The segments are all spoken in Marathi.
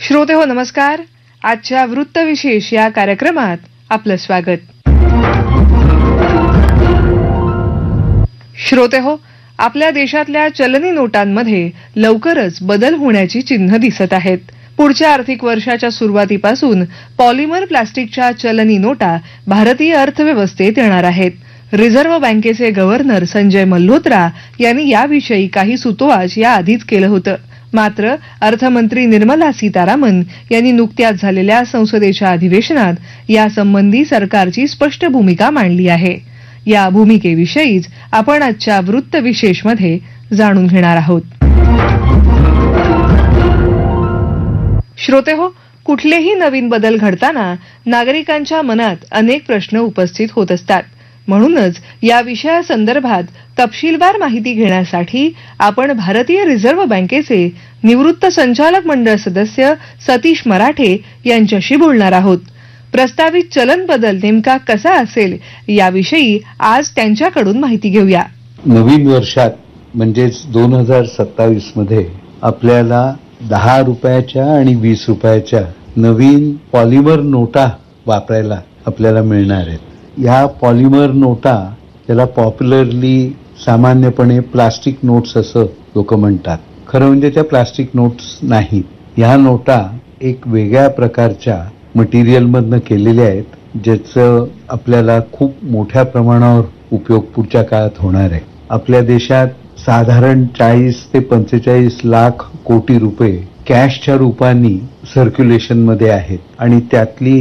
श्रोते हो नमस्कार. आजच्या वृत्तविशेष या कार्यक्रमात आपलं स्वागत. श्रोते हो, आपल्या देशातल्या चलनी नोटांमध्ये लवकरच बदल होण्याची चिन्ह दिसत आहेत. पुढच्या आर्थिक वर्षाच्या सुरुवातीपासून पॉलिमर प्लास्टिकच्या चलनी नोटा भारतीय अर्थव्यवस्थेत येणार आहेत. रिझर्व्ह बँकेचे गव्हर्नर संजय मल्होत्रा यांनी याविषयी काही सूतोवाच याआधीच केलं होतं. मात्र अर्थमंत्री निर्मला सीतारामन यांनी नुकत्याच झालेल्या संसदेच्या अधिवेशनात यासंबंधी सरकारची स्पष्ट भूमिका मांडली आहे. या भूमिकेविषयीच आपण आजच्या वृत्तविशेषमध्ये जाणून घेणार आहोत. श्रोते हो, कुठलेही नवीन बदल घडताना नागरिकांच्या मनात अनेक प्रश्न उपस्थित होत असतात. म्हणूनच या विषयासंदर्भात तपशीलवार माहिती घेण्यासाठी आपण भारतीय रिझर्व्ह बँकेचे निवृत्त संचालक मंडळ सदस्य सतीश मराठे यांच्याशी बोलणार आहोत. प्रस्तावित चलन बदल नेमका कसा असेल याविषयी आज त्यांच्याकडून माहिती घेऊया. नवीन वर्षात म्हणजेच 2027 मध्ये आपल्याला 10 रुपयाच्या आणि 20 रुपयाच्या नवीन पॉलिमर नोटा वापरायला आपल्याला मिळणार आहेत. या पॉलिमर नोटा त्याला पॉप्युलरली सामान्यपणे प्लास्टिक नोट्स असं लोक म्हणतात. खरं म्हणजे त्या प्लास्टिक नोट्स नाहीत. ह्या नोटा एक वेगळ्या प्रकारच्या मटेरियलमधनं केलेल्या आहेत, ज्याचं आपल्याला खूप मोठ्या प्रमाणावर उपयोग पुढच्या काळात होणार आहे. आपल्या देशात साधारण 40 ते 45 लाख कोटी रुपये कॅशच्या रूपाने सर्क्युलेशनमध्ये आहेत आणि त्यातली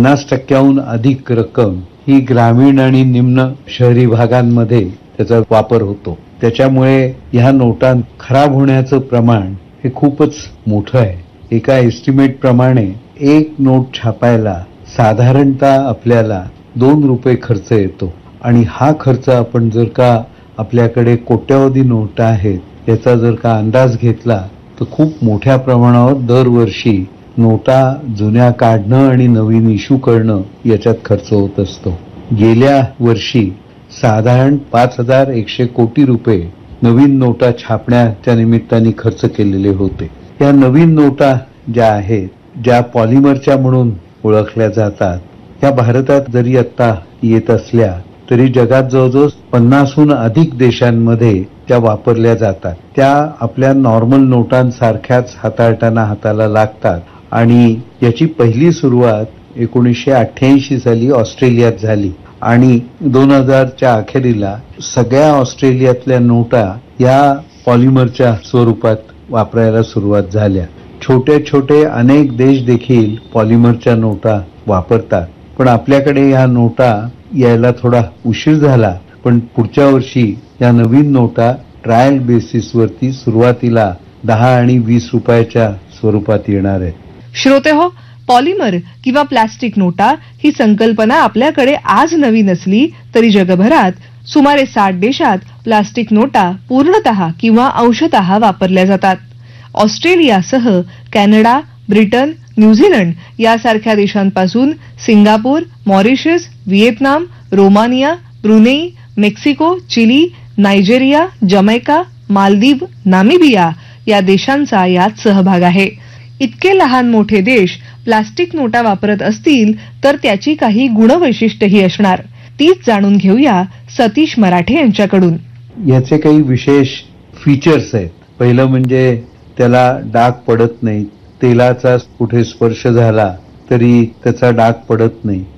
50% अधिक रक्कम ही ग्रामीण आणि निम्न शहरी भागांमध्ये त्याचा वापर होतो. त्याच्यामुळे ह्या नोटा खराब होण्याचं प्रमाण हे खूपच मोठं आहे. एका एस्टिमेट प्रमाणे एक नोट छापायला साधारणतः आपल्याला 2 रुपये खर्च येतो आणि हा खर्च आपण जर का आपल्याकडे कोट्यावधी नोटा आहेत याचा जर का अंदाज घेतला तर खूप मोठ्या प्रमाणावर दरवर्षी नोटा जुन्या काढणं आणि नवीन इश्यू करणं याच्यात खर्च होत असतो. गेल्या वर्षी साधारण 5,100 कोटी रुपये नवीन नोटा छापण्याच्या निमित्ताने खर्च केलेले होते. या नवीन नोटा ज्या आहेत, ज्या पॉलिमरच्या म्हणून ओळखल्या जातात, त्या भारतात जरी आता येत असल्या तरी जगात जवळजवळ 50हून अधिक देशांमध्ये त्या वापरल्या जातात. त्या आपल्या नॉर्मल नोटांसारख्याच हाताळताना हाताला लागतात आणि याची पहिली सुरुवात 1988 साली ऑस्ट्रेलियात झाली आणि 2000च्या अखेरीला सगळ्या ऑस्ट्रेलियातल्या नोटा या पॉलिमरच्या स्वरूपात वापरायला सुरुवात झाल्या. छोटे छोटे अनेक देश देखील पॉलिमरच्या नोटा वापरतात. पण आपल्याकडे या नोटा यायला थोडा उशीर झाला. पण पुढच्या वर्षी या नवीन नोटा ट्रायल बेसिसवरती सुरुवातीला 10 आणि 20 रुपयाच्या स्वरूपात येणार आहेत. श्रोते हो, पॉलिमर किंवा प्लास्टिक नोटा ही संकल्पना आपल्याकडे आज नवी नसली तरी जगभरात सुमारे 60 देशात प्लास्टिक नोटा पूर्णतः किंवा अंशतः वापरल्या जातात. ऑस्ट्रेलियासह कॅनडा, ब्रिटन, न्यूझीलंड यासारख्या देशांपासून Singapore, Mauritius, Vietnam, Romania, Brunei, Mexico, chilli, Nigeria, Jamaica, Maldives, Namibia या देशांचा यात सहभाग आहे. इतके लहान मोठे देश प्लास्टिक नोटा वापरत असतील तर त्याची काही गुणवैशिष्ट्यही असणार. तीच जाणून घेऊया सतीश मराठे यांच्याकडून. याचे काही विशेष फीचर्स आहेत. पहिलं म्हणजे त्याला डाग पडत नाही. तेलाचा कुठे स्पर्श झाला तरी त्याचा डाग पडत नाही.